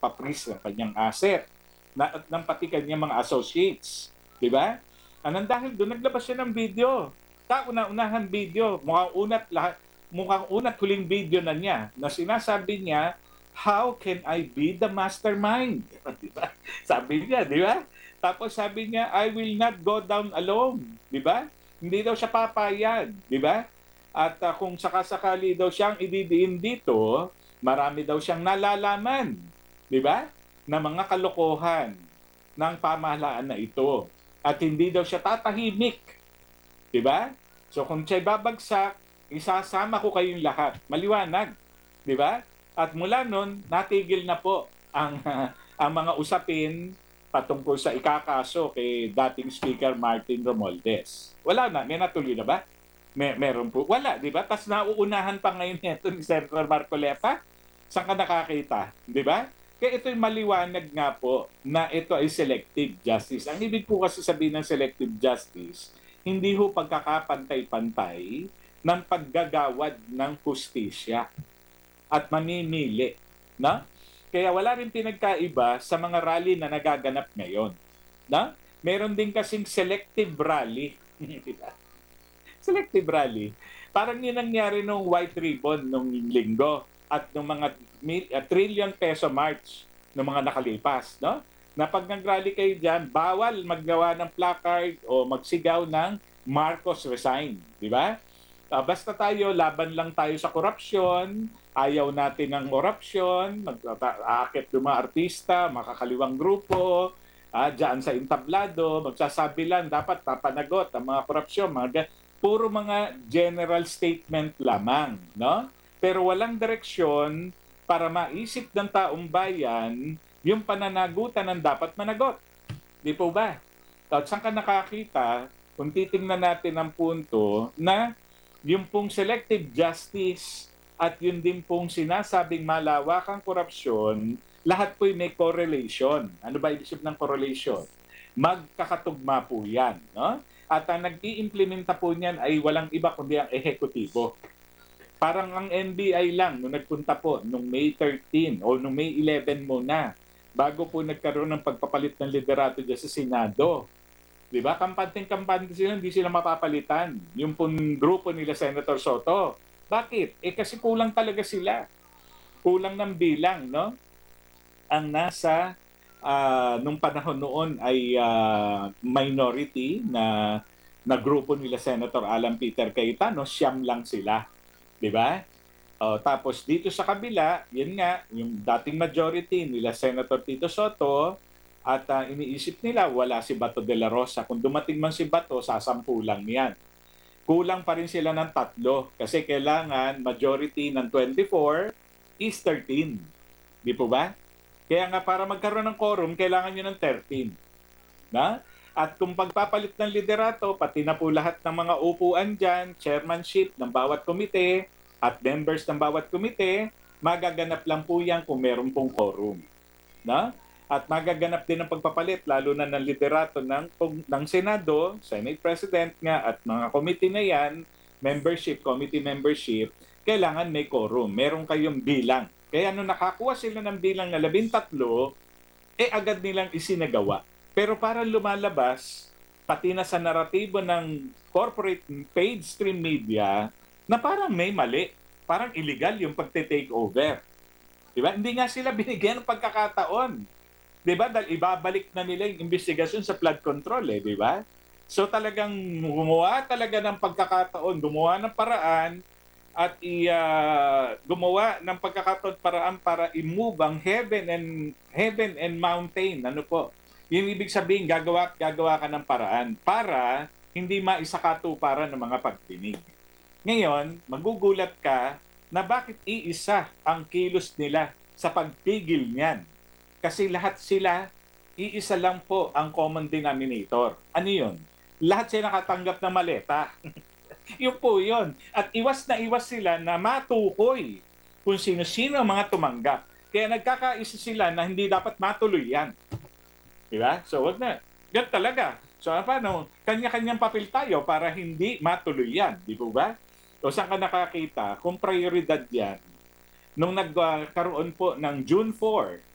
nagpa-freeze ng kanyang asset at ng pati kanyang mga associates. Di ba? Anong dahil doon naglabas siya ng video. Kauna-unahan video, mukhang unat huling video na niya na sinasabi niya, how can I be the mastermind? Di ba? Sabi niya, di ba? Tapos sabi niya, I will not go down alone. Di ba? Hindi daw siya papayag. Di ba? At kung sakasakali daw siyang ididiin dito, marami daw siyang nalalaman. Di ba? Na mga kalokohan ng pamahalaan na ito. At hindi daw siya tatahimik. Di ba? So kung siya'y babagsak, isasama ko kayong lahat. Maliwanag. Di ba? At mula nun, natigil na po ang, ang mga usapin patungkol sa ikakaso kay dating Speaker Martin Romualdez. Wala na. May natuloy na ba? Meron po. Wala, di ba? Tapos nauunahan pa ngayon ito ni Senator Marcoleta. Saan ka nakakita? Di ba? Kaya ito'y maliwanag nga po na ito ay selective justice. Ang ibig po kasi sabihin ng selective justice, hindi ho pagkakapantay-pantay ng paggagawad ng hustisya at mamimili. No? Kaya wala rin pinagkaiba sa mga rally na nagaganap ngayon. No? Meron din kasing selective rally. Selective rally. Parang yun nangyari nung White Ribbon nung linggo at nung mga trillion peso march ng mga nakalipas. No? Na pag nag-rally kayo dyan, bawal maggawa ng placard o magsigaw ng Marcos resign. Di ba? Basta tayo, laban lang tayo sa korupsyon, ayaw natin ng korupsyon, aakit yung mga artista, makakaliwang grupo, dyan sa entablado, magsasabi lang, dapat papanagot ang mga korupsyon, puro mga general statement lamang, no? Pero walang direksyon para maisip ng taong bayan yung pananagutan ng dapat managot. Di po ba? At saan ka nakakita, kung titingnan natin ang punto na yung pong selective justice at yun din pong sinasabing malawakang korupsyon, lahat po'y may correlation. Ano ba ibig sabihin ng correlation? Magkakatugma po yan. No? At ang nag-i-implementa po niyan ay walang iba kundi ang ehekutibo. Parang ang NBI lang, nung nagpunta po, nung May 13 o nung May 11 muna, bago po nagkaroon ng pagpapalit ng liderato dyan sa Senado. Diba? Kampante sila, hindi sila mapapalitan. Yung pong grupo nila Senator Soto. Bakit? Kasi kulang talaga sila. Kulang ng bilang, no? Ang nasa nung panahon noon ay minority na grupo nila Senator Alan Peter Cayetano, siyam lang sila. Diba? Tapos dito sa kabila, yun nga, yung dating majority nila Senator Tito Soto, at iniisip nila, wala si Bato de la Rosa. Kung dumating man si Bato, sasampu lang yan. Kulang pa rin sila ng 3 kasi kailangan majority ng 24 is 13. Di po ba? Kaya nga para magkaroon ng quorum, kailangan nyo ng 13. Na? At kung pagpapalit ng liderato, pati na po lahat ng mga upuan dyan, chairmanship ng bawat komite at members ng bawat komite, magaganap lang po yan kung meron pong quorum. Na? At magaganap din ang pagpapalit lalo na ng liderato ng Senado, Senate President nga at mga committee na yan, committee membership, kailangan may quorum. Meron kayong bilang. Kaya nung nakakuha sila ng bilang na 13, agad nilang isinagawa. Pero parang lumalabas, pati na sa naratibo ng corporate paid stream media, na parang may mali. Parang illegal yung pagte-take over. Diba? Hindi nga sila binigyan ng pagkakataon. Diba? Dahil ibabalik na nila yung investigasyon sa flood control, diba? So talagang gumawa talaga ng pagkakataon, gumawa ng paraan at gumawa ng pagkakataon paraan para i-move ang heaven and mountain. Ano po? Yung ibig sabihin, gagawa ka ng paraan para hindi maisakatuparan ng mga pagdinig. Ngayon, magugulat ka na bakit iisa ang kilos nila sa pagpigil niyan. Kasi lahat sila, iisa lang po ang common denominator. Ano yun? Lahat sila nakatanggap ng maleta. Yun po yun. At iwas na iwas sila na matukoy kung sino-sino ang mga tumanggap. Kaya nagkakaisa sila na hindi dapat matuloy yan. Diba? So, wag na. Yan talaga. So, paano? Kanya-kanyang papel tayo para hindi matuloy yan. Di po ba? O saan ka nakakita? Kung prioridad yan, nung nagkaroon po ng June 4,